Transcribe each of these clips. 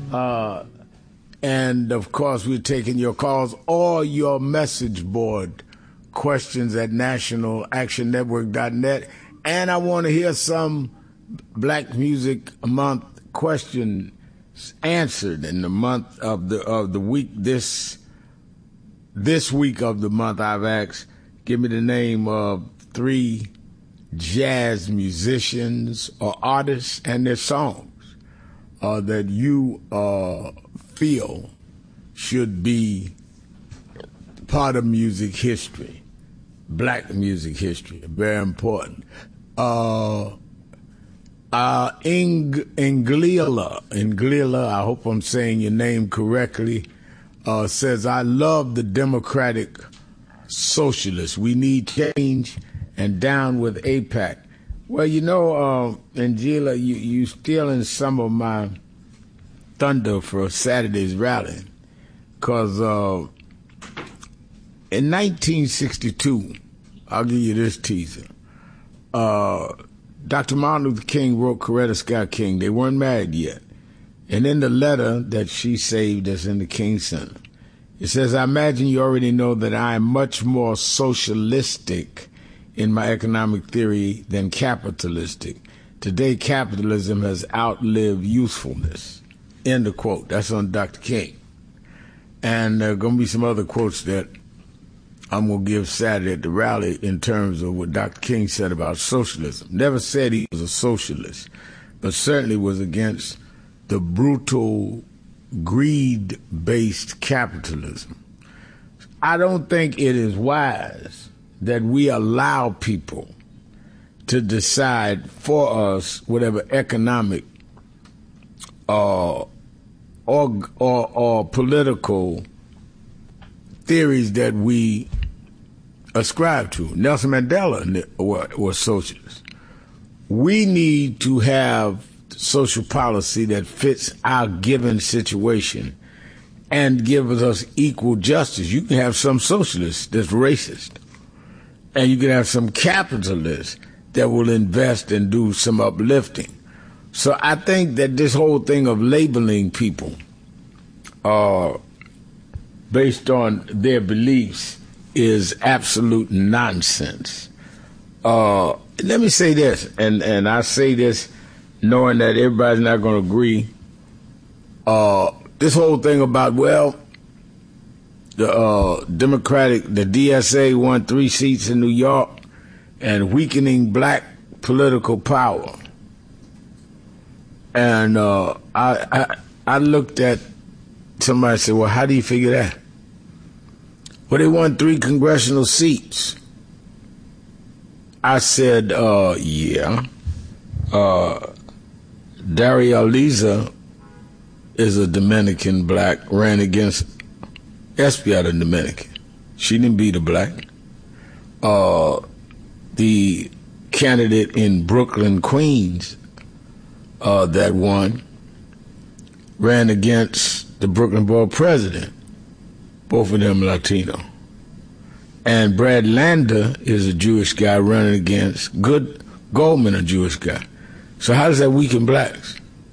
And, of course, we're taking your calls or your message board questions at nationalactionnetwork.net. And I want to hear some Black Music Month questions answered in the month of the week. This week of the month, I've asked, give me the name of 3 jazz musicians or artists and their songs that you feel should be part of music history, Black music history, very important. Inglila, I hope I'm saying your name correctly, says, I love the democratic socialists. We need change and down with AIPAC. Well, you know, Angela, you stealing some of my thunder for Saturday's rally, because in 1962, I'll give you this teaser, Dr. Martin Luther King wrote Coretta Scott King. They weren't married yet. And in the letter that she saved that's in the King Center, it says, I imagine you already know that I am much more socialistic in my economic theory than capitalistic. Today, capitalism has outlived usefulness. End of quote. That's on Dr. King. And there are going to be some other quotes that I'm going to give Saturday at the rally in terms of what Dr. King said about socialism. Never said he was a socialist, but certainly was against the brutal, greed-based capitalism. I don't think it is wise that we allow people to decide for us whatever economic or political theories that we ascribe to. Nelson Mandela was socialist. We need to have social policy that fits our given situation and gives us equal justice. You can have some socialists that's racist, and you can have some capitalists that will invest and do some uplifting. So I think that this whole thing of labeling people based on their beliefs is absolute nonsense. Let me say this, and I say this knowing that everybody's not going to agree. This whole thing about, well, the DSA won 3 seats in New York and weakening black political power. And I looked at somebody said, well, how do you figure that? Well, they won 3 congressional seats. I said, yeah. Daria Aliza is a Dominican black, ran against Espiata Dominican. She didn't beat a black. The candidate in Brooklyn, Queens, that won, ran against the Brooklyn Borough president. Both of them Latino. And Brad Lander is a Jewish guy running against Good Goldman, a Jewish guy. So how does that weaken blacks?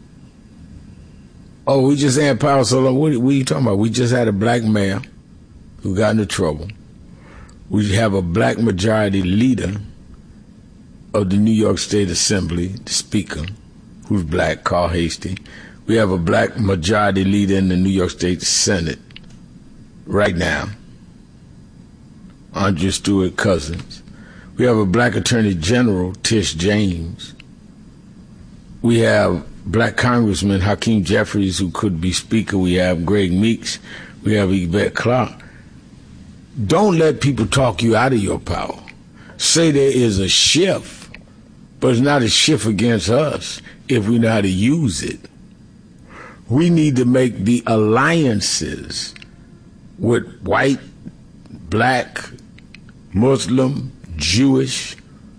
Oh, we just had power so long. What are you talking about? We just had a black mayor who got into trouble. We have a black majority leader of the New York State Assembly, the Speaker, who's black, Carl Hastie. We have a black majority leader in the New York State Senate right now, Andrea Stewart Cousins. We have a black Attorney General, Tish James. We have black Congressman Hakeem Jeffries, who could be Speaker. We have Greg Meeks. We have Yvette Clarke. Don't let people talk you out of your power. Say there is a shift, but it's not a shift against us if we know how to use it. We need to make the alliances with white, black, Muslim, Jewish,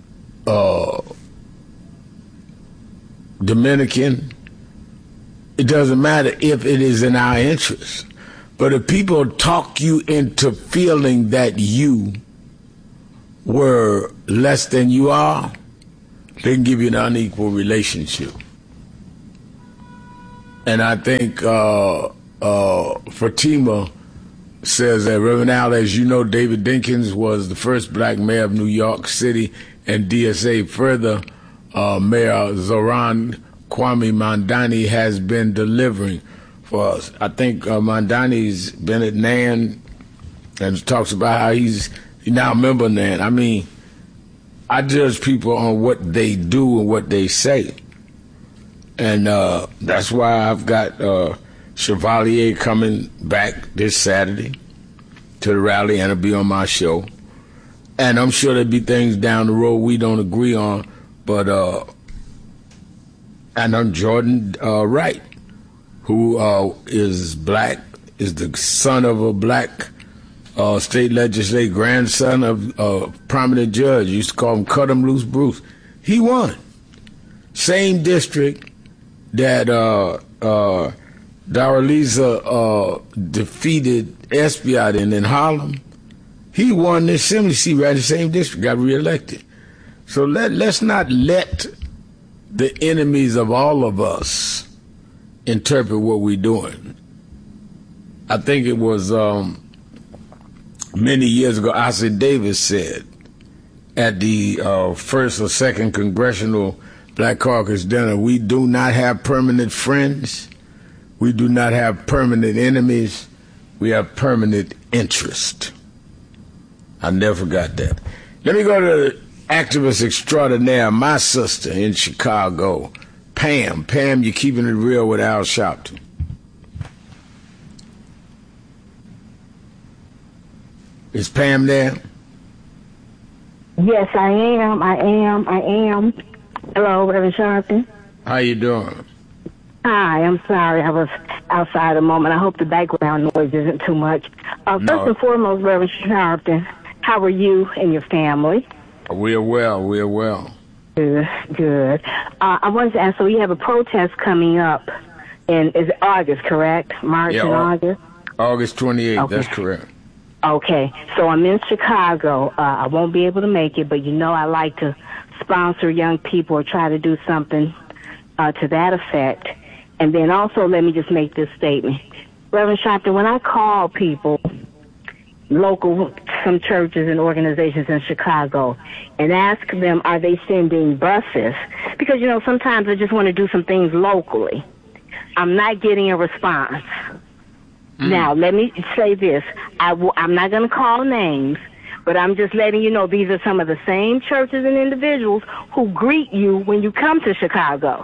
Dominican. It doesn't matter if it is in our interest. But if people talk you into feeling that you were less than you are, they can give you an unequal relationship. And I think Fatima says that, Reverend Al, as you know, David Dinkins was the first black mayor of New York City, and DSA further, Mayor Zoran Kwame Mandani has been delivering for us. I think Mandani's been at NAN and talks about how he's now a member of NAN. I mean, I judge people on what they do and what they say. And that's why I've got Chevalier coming back this Saturday to the rally, and it'll be on my show. And I'm sure there'll be things down the road we don't agree on, but and I'm Jordan Wright, who is black, is the son of a black state legislator, grandson of a prominent judge. Used to call him Cut 'em Loose Bruce. He won. Same district that Daraliza defeated Espiat in Harlem. He won the assembly seat right in the same district, got reelected. So let's not let the enemies of all of us interpret what we're doing. I think it was many years ago, Ossie Davis said at the first or second Congressional Black Caucus dinner, we do not have permanent friends. We do not have permanent enemies. We have permanent interest. I never forgot that. Let me go to activist extraordinaire, my sister in Chicago, Pam. Pam, you're keeping it real with Al Sharpton. Is Pam there? Yes, I am. Hello, Reverend Sharpton. How you doing? Hi, I'm sorry. I was outside a moment. I hope the background noise isn't too much. First and foremost, Reverend Sharpton, how are you and your family? We are well. Good. I wanted to ask, so you have a protest coming up in, is it August, correct? March and August? August 28th, okay. That's correct. Okay, so I'm in Chicago. I won't be able to make it, but you know I like to sponsor young people or try to do something to that effect. And then also, let me just make this statement. Reverend Sharpton, when I call people, local, some churches and organizations in Chicago, and ask them, are they sending buses? Because, you know, sometimes I just want to do some things locally. I'm not getting a response. Now, let me say this. I'm not going to call names, but I'm just letting you know these are some of the same churches and individuals who greet you when you come to Chicago.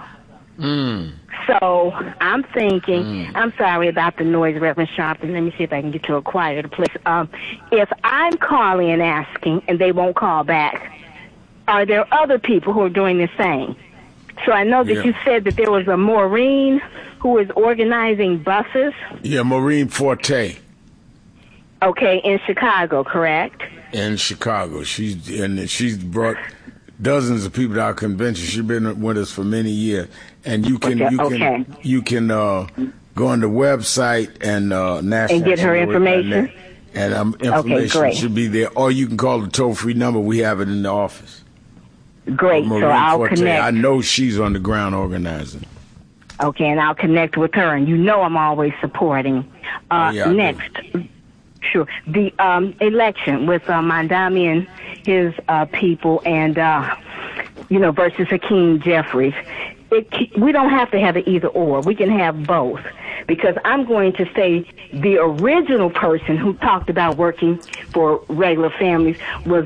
So I'm thinking, I'm sorry about the noise, Reverend Sharpton. Let me see if I can get to a quieter place. If I'm calling and asking and they won't call back, are there other people who are doing the same? So I know that you said that there was a Maureen who is organizing buses. Yeah, Maureen Forte. Okay, in Chicago, correct? In Chicago. She's brought dozens of people to our convention. She's been with us for many years. And you can go on the website and national and get her information. And information should be there. Or you can call the toll-free number. We have it in the office. Great. So I'll connect. I know she's on the ground organizing. Okay, and I'll connect with her. And you know I'm always supporting. Next. Sure. The election with Mandami and his people and, versus Hakeem Jeffries. We don't have to have it either or. We can have both. Because I'm going to say the original person who talked about working for regular families was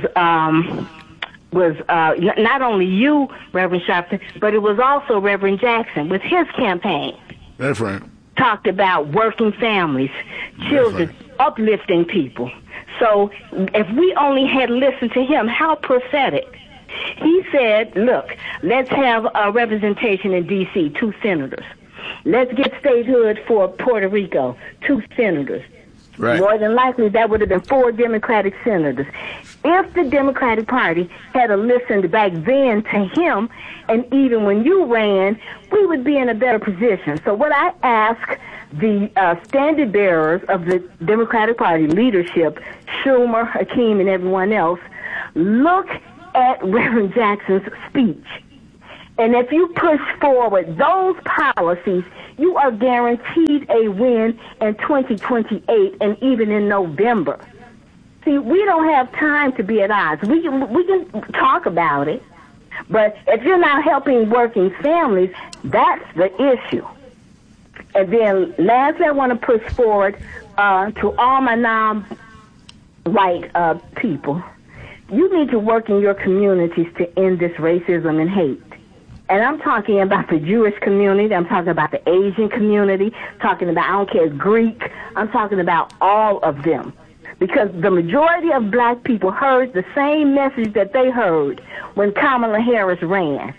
not only you, Reverend Sharpton, but it was also Reverend Jackson with his campaign. That's right. Talked about working families, children, uplifting people. So if we only had listened to him, how prophetic. He said, look, let's have a representation in D.C., 2 senators. Let's get statehood for Puerto Rico, 2 senators. Right. More than likely, that would have been 4 Democratic senators. If the Democratic Party had listened back then to him, and even when you ran, we would be in a better position. So what I ask the standard bearers of the Democratic Party leadership, Schumer, Hakeem, and everyone else, look at Reverend Jackson's speech. And if you push forward those policies, you are guaranteed a win in 2028 and even in November. See, we don't have time to be at odds. We can talk about it, but if you're not helping working families, that's the issue. And then lastly, I want to push forward to all my non-white people. You need to work in your communities to end this racism and hate. And I'm talking about the Jewish community. I'm talking about the Asian community. Talking about, I don't care, Greek. I'm talking about all of them. Because the majority of black people heard the same message that they heard when Kamala Harris ran.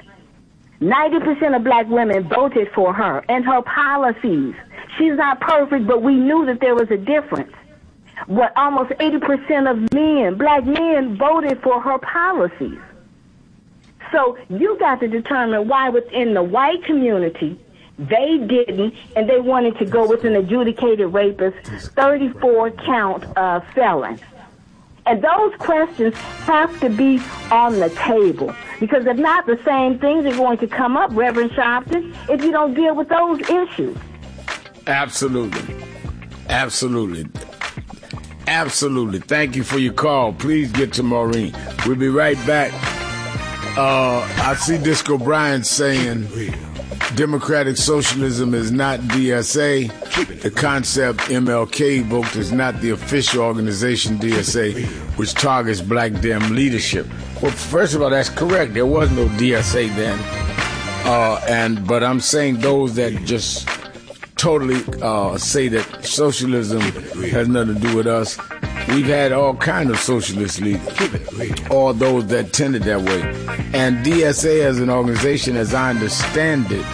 90% of black women voted for her and her policies. She's not perfect, but we knew that there was a difference. What almost 80% of men, black men, voted for her policies. So you got to determine why within the white community they didn't, and they wanted to go with an adjudicated rapist, 34-count felon. And those questions have to be on the table, because if not, the same things are going to come up, Reverend Sharpton, if you don't deal with those issues. Absolutely. Absolutely. Absolutely. Thank you for your call. Please get to Maureen. We'll be right back. I see Disco Brian saying democratic socialism is not DSA. The concept MLK evoked is not the official organization DSA, which targets black Dem leadership. Well, first of all, that's correct. There was no DSA then. But I'm saying those that just totally say that socialism has nothing to do with us. We've had all kinds of socialist leaders, all those that tended that way. And DSA as an organization, as I understand it,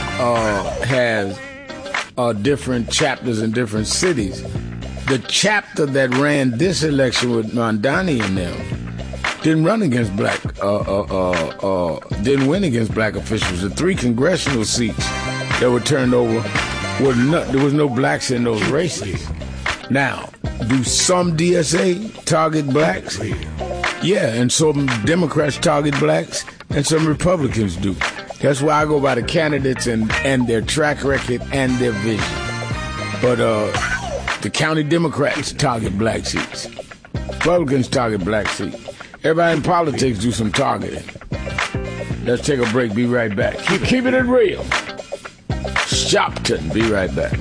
has different chapters in different cities. The chapter that ran this election with Mondani and them didn't run against didn't win against black officials. The 3 congressional seats that were turned over, there was no blacks in those races. Now, do some DSA target blacks? Yeah, and some Democrats target blacks, and some Republicans do. That's why I go by the candidates and their track record and their vision. But the county Democrats target black seats. Republicans target black seats. Everybody in politics do some targeting. Let's take a break. Be right back. Keep it real. Shopton. Be right back.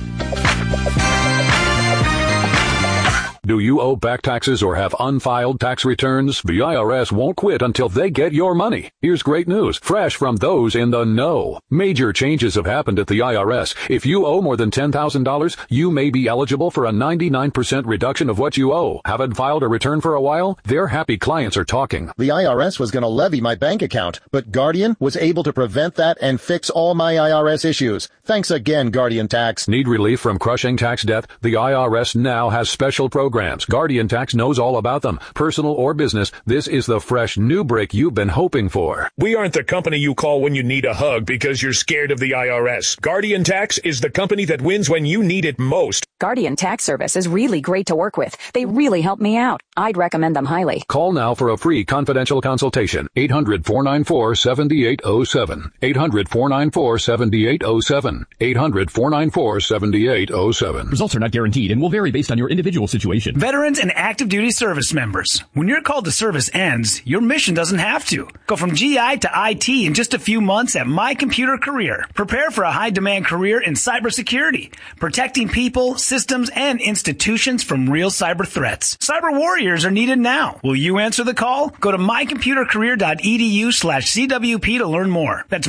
Do you owe back taxes or have unfiled tax returns? The IRS won't quit until they get your money. Here's great news, fresh from those in the know. Major changes have happened at the IRS. If you owe more than $10,000, you may be eligible for a 99% reduction of what you owe. Haven't filed a return for a while? Their happy clients are talking. The IRS was going to levy my bank account, but Guardian was able to prevent that and fix all my IRS issues. Thanks again, Guardian Tax. Need relief from crushing tax debt? The IRS now has special programs. Guardian Tax knows all about them. Personal or business, this is the fresh new break you've been hoping for. We aren't the company you call when you need a hug because you're scared of the IRS. Guardian Tax is the company that wins when you need it most. Guardian Tax Service is really great to work with. They really help me out. I'd recommend them highly. Call now for a free confidential consultation. 800-494-7807. 800-494-7807. 800-494-7807. Results are not guaranteed and will vary based on your individual situation. Veterans and active duty service members. When your call to service ends, your mission doesn't have to. Go from GI to IT in just a few months at My Computer Career. Prepare for a high-demand career in cybersecurity, protecting people, systems, and institutions from real cyber threats. Cyber warriors are needed now. Will you answer the call? Go to mycomputercareer.edu/CWP to learn more. That's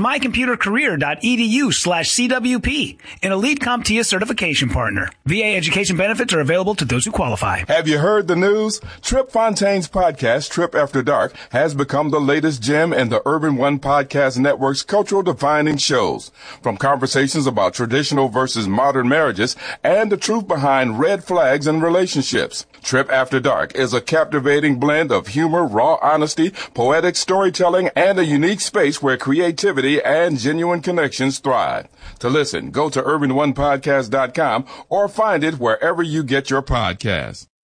mycomputercareer.edu/CWP, an elite CompTIA certification partner. VA education benefits are available to those who qualify. Have you heard the news? Trip Fontaine's podcast, Trip After Dark, has become the latest gem in the Urban One Podcast Network's cultural defining shows. From conversations about traditional versus modern marriages and the truth behind red flags in relationships. Trip After Dark is a captivating blend of humor, raw honesty, poetic storytelling, and a unique space where creativity and genuine connections thrive. To listen, go to urbanonepodcast.com or find it wherever you get your podcasts.